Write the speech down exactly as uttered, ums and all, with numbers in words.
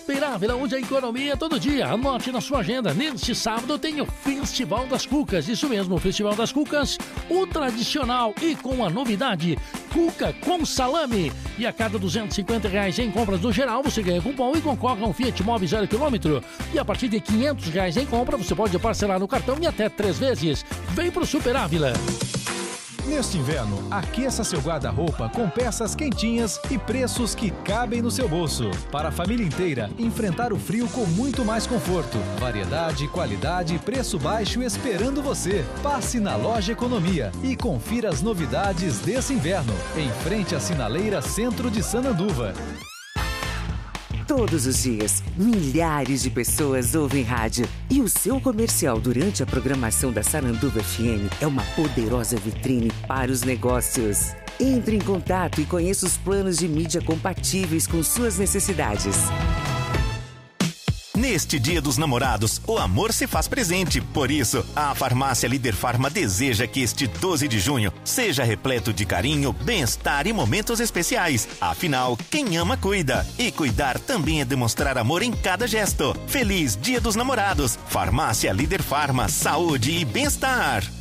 Super Ávila, onde a economia é todo dia. Anote na sua agenda. Neste sábado tem o Festival das Cucas. Isso mesmo, o Festival das Cucas, o tradicional e com a novidade, cuca com salame. E a cada duzentos e cinquenta reais em compras no geral, você ganha cupom e concorre a um Fiat Mobi zero quilômetro. E a partir de quinhentos reais em compra, você pode parcelar no cartão em até três vezes. Vem pro Super Ávila. Neste inverno, aqueça seu guarda-roupa com peças quentinhas e preços que cabem no seu bolso. Para a família inteira, enfrentar o frio com muito mais conforto. Variedade, qualidade e preço baixo esperando você. Passe na Loja Economia e confira as novidades desse inverno. Em frente à Sinaleira Centro de Sananduva. Todos os dias, milhares de pessoas ouvem rádio. E o seu comercial durante a programação da Sananduva F M é uma poderosa vitrine para os negócios. Entre em contato e conheça os planos de mídia compatíveis com suas necessidades. Neste Dia dos Namorados, o amor se faz presente. Por isso, a Farmácia Líder Farma deseja que este doze de junho seja repleto de carinho, bem-estar e momentos especiais. Afinal, quem ama, cuida. E cuidar também é demonstrar amor em cada gesto. Feliz Dia dos Namorados. Farmácia Líder Farma, saúde e bem-estar.